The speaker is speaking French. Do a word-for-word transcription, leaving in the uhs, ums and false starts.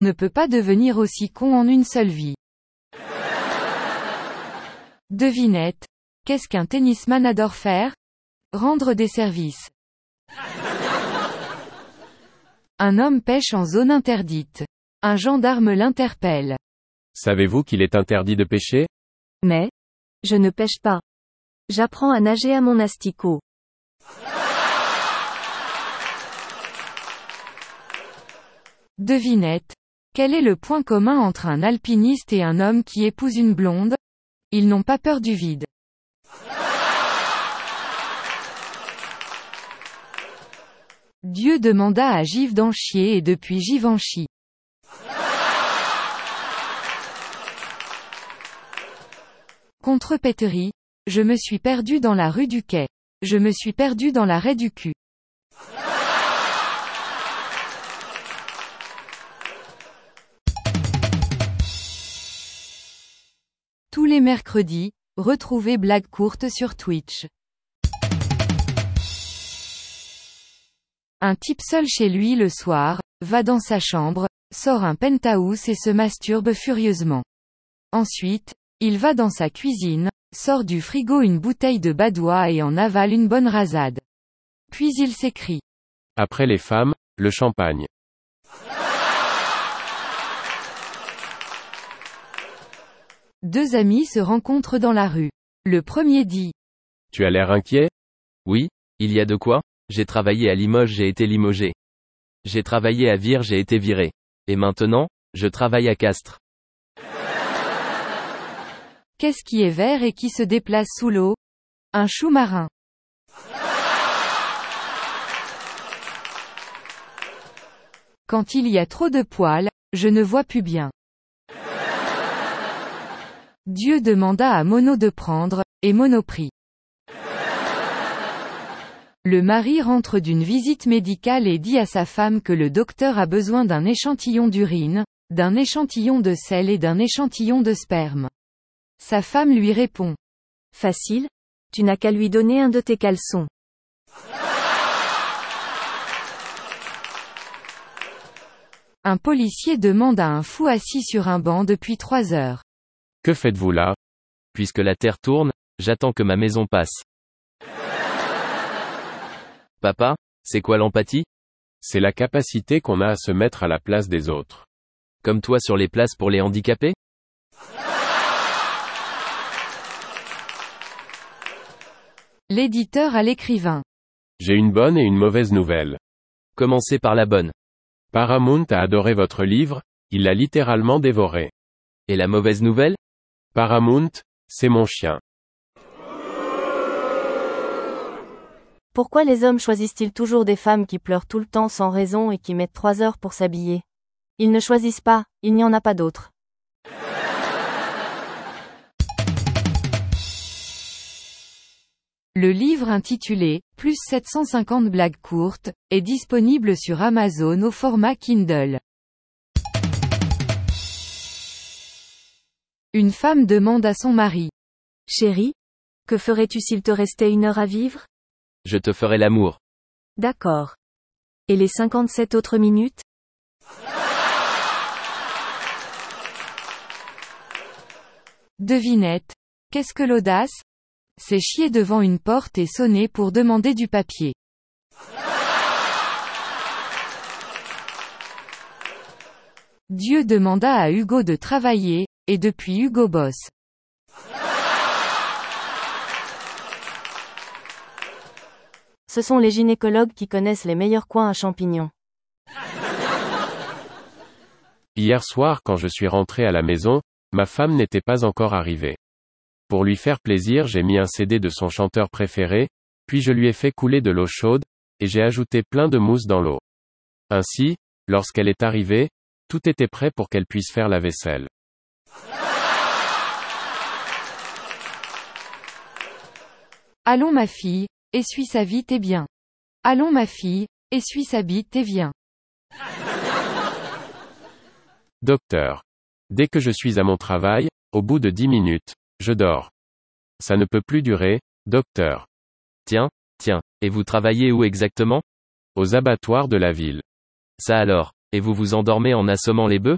ne peut pas devenir aussi con en une seule vie. Devinette. Qu'est-ce qu'un tennisman adore faire? Rendre des services. Un homme pêche en zone interdite. Un gendarme l'interpelle. Savez-vous qu'il est interdit de pêcher? Mais, je ne pêche pas. J'apprends à nager à mon asticot. Devinette. Quel est le point commun entre un alpiniste et un homme qui épouse une blonde? Ils n'ont pas peur du vide. Dieu demanda à Givre d'en chier et depuis Givre en chie. Contrepéterie. Je me suis perdu dans la rue du Quai. Je me suis perdu dans l'arrêt du cul. Tous les mercredis, retrouvez Blague courte sur Twitch. Un type seul chez lui le soir, va dans sa chambre, sort un penthouse et se masturbe furieusement. Ensuite, il va dans sa cuisine, sort du frigo une bouteille de badois et en avale une bonne rasade. Puis il s'écrie. Après les femmes, le champagne. Deux amis se rencontrent dans la rue. Le premier dit. Tu as l'air inquiet? Oui, il y a de quoi? J'ai travaillé à Limoges, j'ai été limogé. J'ai travaillé à Vire, j'ai été viré. Et maintenant, je travaille à Castres. Qu'est-ce qui est vert et qui se déplace sous l'eau? Un chou marin. Quand il y a trop de poils, je ne vois plus bien. Dieu demanda à Mono de prendre, et Mono prit. Le mari rentre d'une visite médicale et dit à sa femme que le docteur a besoin d'un échantillon d'urine, d'un échantillon de sel et d'un échantillon de sperme. Sa femme lui répond. Facile, tu n'as qu'à lui donner un de tes caleçons. Un policier demande à un fou assis sur un banc depuis trois heures. Que faites-vous là? Puisque la terre tourne, j'attends que ma maison passe. Papa, c'est quoi l'empathie? C'est la capacité qu'on a à se mettre à la place des autres. Comme toi sur les places pour les handicapés? L'éditeur à l'écrivain. J'ai une bonne et une mauvaise nouvelle. Commencez par la bonne. Paramount a adoré votre livre, il l'a littéralement dévoré. Et la mauvaise nouvelle? Paramount, c'est mon chien. Pourquoi les hommes choisissent-ils toujours des femmes qui pleurent tout le temps sans raison et qui mettent trois heures pour s'habiller? Ils ne choisissent pas, il n'y en a pas d'autres. Le livre intitulé « Plus sept cent cinquante blagues courtes » est disponible sur Amazon au format Kindle. Une femme demande à son mari. Chérie, que ferais-tu s'il te restait une heure à vivre? Je te ferai l'amour. D'accord. Et les cinquante-sept autres minutes? Devinette. Qu'est-ce que l'audace? C'est chier devant une porte et sonner pour demander du papier. Dieu demanda à Hugo de travailler, et depuis Hugo bosse. Ce sont les gynécologues qui connaissent les meilleurs coins à champignons. Hier soir quand je suis rentré à la maison, ma femme n'était pas encore arrivée. Pour lui faire plaisir, j'ai mis un C D de son chanteur préféré, puis je lui ai fait couler de l'eau chaude, et j'ai ajouté plein de mousse dans l'eau. Ainsi, lorsqu'elle est arrivée, tout était prêt pour qu'elle puisse faire la vaisselle. Allons ma fille, essuie sa bite et bien. Allons ma fille, essuie sa bite et viens. Docteur. Dès que je suis à mon travail, au bout de dix minutes, je dors. Ça ne peut plus durer, docteur. Tiens, tiens, et vous travaillez où exactement? Aux abattoirs de la ville. Ça alors, et vous vous endormez en assommant les bœufs?